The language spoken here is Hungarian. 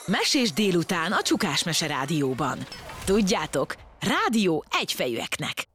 Mesés délután a Csukás Mese Rádióban. Tudjátok, rádió egyfejűeknek.